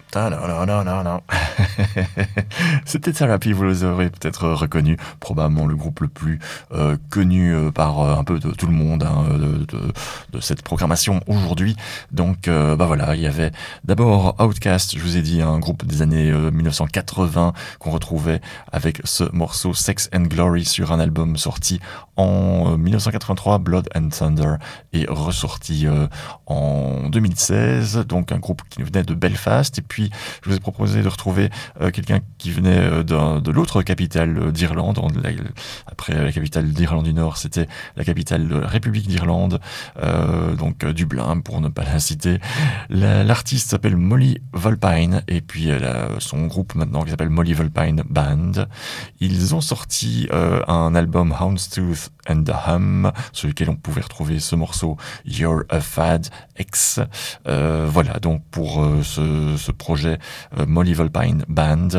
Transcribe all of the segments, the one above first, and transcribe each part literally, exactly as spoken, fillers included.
Ah non, non, non, non, non. C'était Therapy, vous les aurez peut-être reconnu, probablement le groupe le plus euh, connu euh, par euh, un peu de tout le monde hein, de, de, de cette programmation aujourd'hui. Donc euh, bah voilà, il y avait d'abord Outkast, je vous ai dit, un groupe des années euh, mille neuf cent quatre-vingts qu'on retrouvait avec ce morceau Sex and Glory sur un album sorti en euh, mille neuf cent quatre-vingt-trois, Blood and Thunder, et ressorti euh, en deux mille seize, donc un groupe qui venait de Belfast. Et puis je vous ai proposé de retrouver euh, quelqu'un qui venait euh, de, de l'autre capitale d'Irlande. La, après la capitale d'Irlande du Nord, c'était la capitale de la République d'Irlande, euh, donc euh, Dublin pour ne pas la citer. La, l'artiste s'appelle Molly Volpine, et puis elle a son groupe maintenant qui s'appelle Molly Volpine Band. Ils ont sorti euh, un album Houndstooth and the Hum, sur lequel on pouvait retrouver ce morceau You're a Fad X. Euh, voilà donc pour euh, ce, ce projet euh, Molly Volpine Band.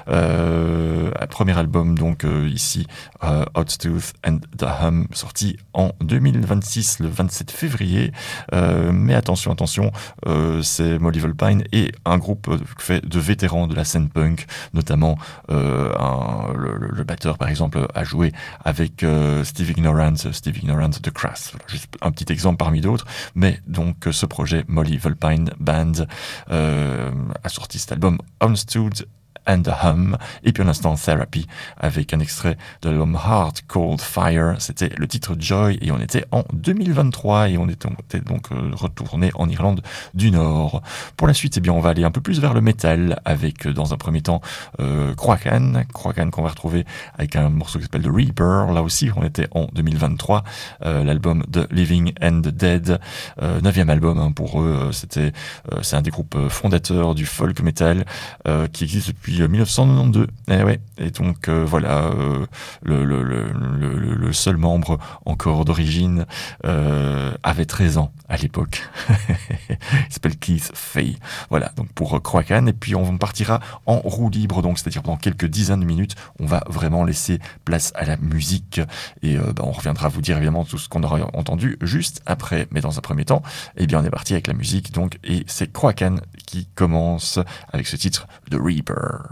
Euh, premier album donc euh, ici euh, Houndstooth and the Hum, sorti en deux mille vingt-six le vingt-sept février. Euh, mais attention, attention, euh, c'est Molly Volpine et un groupe euh, fait de vétérans de la scène punk, notamment euh, un, le, le, le batteur par exemple a joué avec euh, Steve Ignorance, Steve Ignorance de Crass. Voilà, juste un petit exemple parmi d'autres. Mais donc ce projet Molly Volpine Band euh, a sorti cet album Houndstooth and the Hum, et puis en instant Therapy avec un extrait de l'album Heart Cold Fire. C'était le titre Joy et on était en deux mille vingt-trois et on était donc retourné en Irlande du Nord. Pour la suite, eh bien, on va aller un peu plus vers le métal avec dans un premier temps euh, Crackhan, Crackhan qu'on va retrouver avec un morceau qui s'appelle The Reaper. Là aussi, on était en deux mille vingt-trois, euh, l'album The Living and the Dead, euh, neuvième album hein, pour eux. C'était euh, c'est un des groupes fondateurs du folk metal euh, qui existe depuis mille neuf cent quatre-vingt-douze. Et, ouais. Et donc euh, voilà, euh, le, le, le, le, le seul membre encore d'origine euh, avait treize ans à l'époque. Il s'appelle Keith Fay. Voilà, donc pour Crackhan. Et puis on partira en roue libre, donc c'est-à-dire pendant quelques dizaines de minutes, on va vraiment laisser place à la musique. Et euh, bah, on reviendra vous dire évidemment tout ce qu'on aura entendu juste après. Mais dans un premier temps, eh bien on est parti avec la musique. Donc et c'est Crackhan qui commence avec ce titre The Reaper.